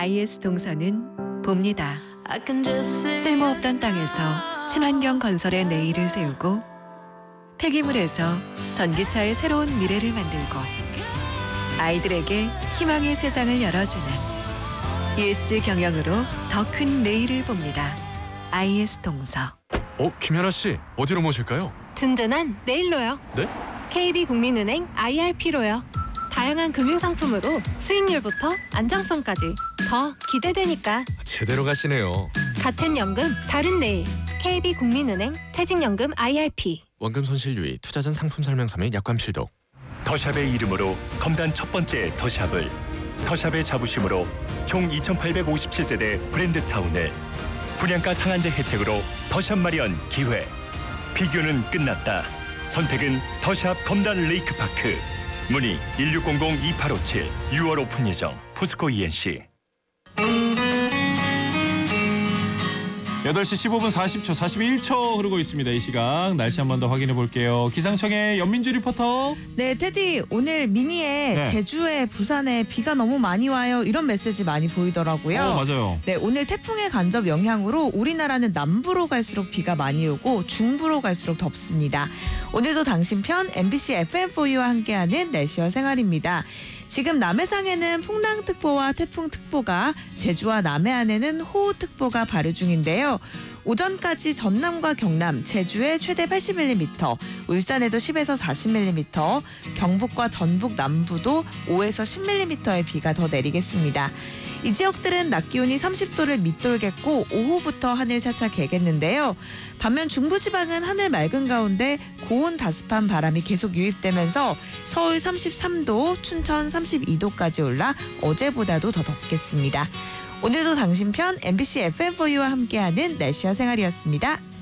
IS 동서는 봅니다. 쓸모없던 땅에서 친환경 건설의 내일을 세우고 폐기물에서 전기차의 새로운 미래를 만들고 아이들에게 희망의 세상을 열어주는 ESG 경영으로 더 큰 내일을 봅니다. IS 동서. 김연아 씨, 어디로 모실까요? 든든한 내일로요. 네? KB국민은행 IRP로요. 다양한 금융상품으로 수익률부터 안정성까지 더 기대되니까. 제대로 가시네요. 같은 연금, 다른 내일. KB국민은행 퇴직연금 IRP. 원금 손실 유의, 투자 전 상품 설명서 및 약관 필독. 더샵의 이름으로 검단 첫 번째 더샵을, 더샵의 자부심으로 총 2,857세대 브랜드타운을 분양가 상한제 혜택으로 더샵 마련 기회. 비교는 끝났다. 선택은 더샵 검단 레이크파크. 문의 1600-2857. 6월 오픈 예정. 포스코 ENC. 8시 15분 40초, 41초 흐르고 있습니다. 이 시각 날씨 한 번 더 확인해 볼게요. 기상청의 연민주 리포터. 네, 테디, 오늘 미니에 네. 제주에 부산에 비가 너무 많이 와요. 이런 메시지 많이 보이더라고요. 맞아요. 네, 오늘 태풍의 간접 영향으로 우리나라는 남부로 갈수록 비가 많이 오고 중부로 갈수록 덥습니다. 오늘도 당신 편 MBC FM4U와 함께하는 날씨와 생활입니다. 지금 남해상에는 풍랑특보와 태풍특보가, 제주와 남해안에는 호우특보가 발효 중인데요. 오전까지 전남과 경남, 제주에 최대 80mm, 울산에도 10에서 40mm, 경북과 전북 남부도 5에서 10mm의 비가 더 내리겠습니다. 이 지역들은 낮 기온이 30도를 밑돌겠고 오후부터 하늘 차차 개겠는데요. 반면 중부지방은 하늘 맑은 가운데 고온 다습한 바람이 계속 유입되면서 서울 33도, 춘천 32도까지 올라 어제보다도 더 덥겠습니다. 오늘도 당신 편 MBC FM4U와 함께하는 날씨와 생활이었습니다.